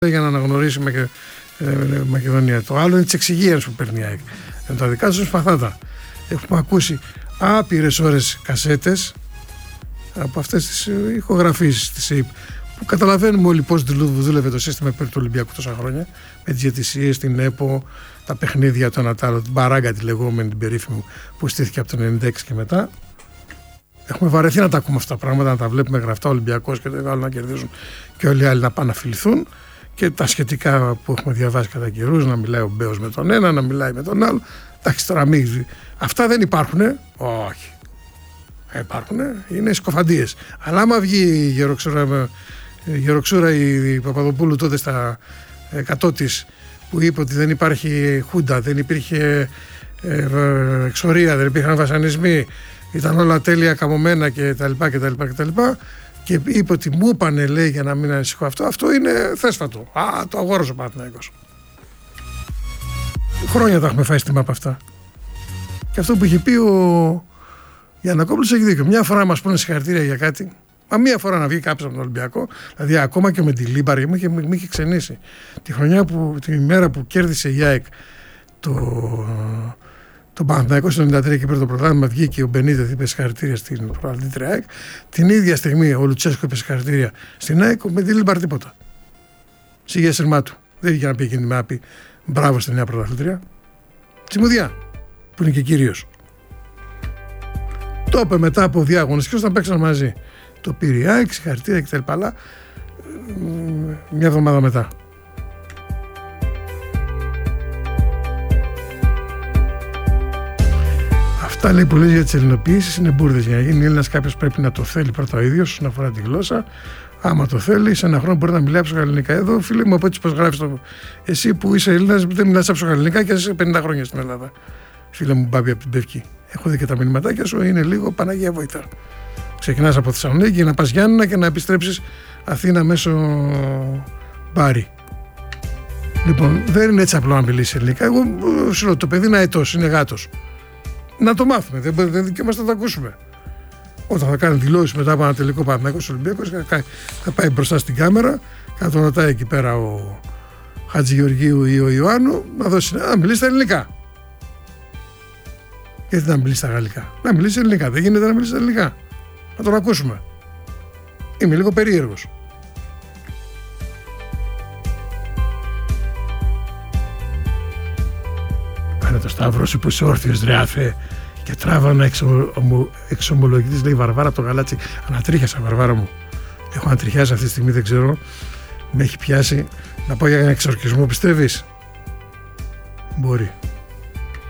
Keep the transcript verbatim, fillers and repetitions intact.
για να αναγνωρίσει η Μακε... ε, Μακεδονία. Το άλλο είναι τη εξυγίανση που παίρνει η ΑΕΚ. Με τα δικά του σπαθάτα. Έχουμε ακούσει άπειρες ώρες κασέτες από αυτές τις ηχογραφήσεις της ΕΙΠ, που καταλαβαίνουμε όλοι πώς δούλευε το σύστημα υπέρ του Ολυμπιακού τόσα χρόνια, με τις διαιτησίες, την ΕΠΟ, τα παιχνίδια, το ένα τ' άλλο, την μπαράγκα τη λεγόμενη, την περίφημη, που στήθηκε από το ενενήντα έξι και μετά. Έχουμε βαρεθεί να τα ακούμε αυτά τα πράγματα, να τα βλέπουμε γραφτά Ολυμπιακός και το άλλο να κερδίζουν και όλοι οι άλλοι να πάνε να φιληθούν. Και τα σχετικά που έχουμε διαβάσει κατά καιρούς, να μιλάει ο Μπέος με τον ένα, να μιλάει με τον άλλο. Εντάξει, τώρα μην... Αυτά δεν υπάρχουνε. Όχι. Υπάρχουνε. Είναι σκοφαντίες. Αλλά άμα βγει η γεροξούρα, η, γεροξούρα, η Παπαδοπούλου τότε στα εκατό της, που είπε ότι δεν υπάρχει χούντα, δεν υπήρχε ε, εξορία, δεν υπήρχαν βασανισμοί, ήταν όλα τέλεια καμωμένα κτλ. κτλ. Και είπε ότι μου είπανε, λέει, για να μην ανησυχώ αυτό. Αυτό είναι θέσφατο. Α, το αγόρασε ο Παναθηναϊκός. Χρόνια τα έχουμε φάει στήμα από αυτά. Και αυτό που είχε πει ο Γιαννακόπουλος έχει δίκιο. Μια φορά μας πούνε συγχαρητήρια για κάτι. Μα μία φορά να βγει κάποιος από τον Ολυμπιακό. Δηλαδή, ακόμα και με τη Λίμπαρη μου είχε, με είχε ξενήσει. Τη χρονιά που, τη μέρα που κέρδισε η ΑΕΚ το. Το Παναθηναϊκό στο ενενήντα τρία και πήρε το πρωτάθλημα, βγήκε ο Μπενίτεθ, είπε συγχαρητήρια στην πρωταθλήτρια ΑΕΚ. Την ίδια στιγμή ο Λουτσέσκο είπε συγχαρητήρια στην ΑΕΚ, με τη Λίμπαρ τίποτα. Σιγέ σειρμά του. Δεν είχε να πει εκείνη να πει μπράβο στη νέα πρωταθλήτρια. Τσιμουδιά, που είναι και κύριος. Το είπε μετά από διάγωνες και όταν παίξαν μαζί. Το πήρε η ΑΕΚ, συγχαρητήρια κτλ. Αλλά μια εβδομάδα μετά. Αυτά, λέει, που λέει για τις ελληνοποιήσεις είναι μπουρδες. Για να γίνει Έλληνας κάποιος πρέπει να το θέλει πρώτα ο ίδιος όσον αφορά τη γλώσσα. Άμα το θέλει, σε ένα χρόνο μπορεί να μιλάει ψυχοελληνικά. Εδώ, φίλε μου, από έτσι πώς γράφεις το. Εσύ που είσαι Έλληνας, δεν μιλάς ψυχοελληνικά και είσαι πενήντα χρόνια στην Ελλάδα. Φίλε μου, Μπάμπη από την Πευκή. Έχω δει και τα μηνυματάκια σου, είναι λίγο Παναγία βοηθά. Ξεκινάς από Θεσσαλονίκη για να πας Γιάννενα και να επιστρέψεις Αθήνα μέσω Μπάρι. Λοιπόν, δεν είναι έτσι απλό να μιλήσει ελληνικά. Εγώ σου λέω, το παιδί είναι αετός, είναι γάτος. Να το μάθουμε, δεν, δεν δικαιούμαστε να το ακούσουμε. Όταν θα κάνει δηλώσεις μετά από ένα τελικό Παναθηναϊκός Ολυμπιακός, θα πάει μπροστά στην κάμερα και θα τον ρωτάει εκεί πέρα ο Χατζηγεωργίου ή ο Ιωάννου να δώσει να μιλήσει στα ελληνικά. Γιατί να μιλήσει στα γαλλικά? Να μιλήσει ελληνικά. Δεν γίνεται να μιλήσει στα ελληνικά. Να τον ακούσουμε. Είμαι λίγο περίεργος. Κάνε το σταυρό που είσαι όρθιος, ρε άφε. Και τράβα να εξομολογητής, λέει Βαρβάρα από το γαλάτσι. Ανατρίχιασα, Βαρβάρα μου. Έχω ανατριχιάσει αυτή τη στιγμή, δεν ξέρω. Με έχει πιάσει να πάω για ένα εξορκισμό, πιστεύεις? Μπορεί.